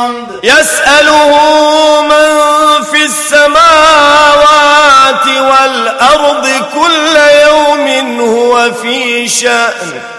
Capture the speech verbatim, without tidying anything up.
يسأله من في السماوات والأرض كل يوم هو في شأن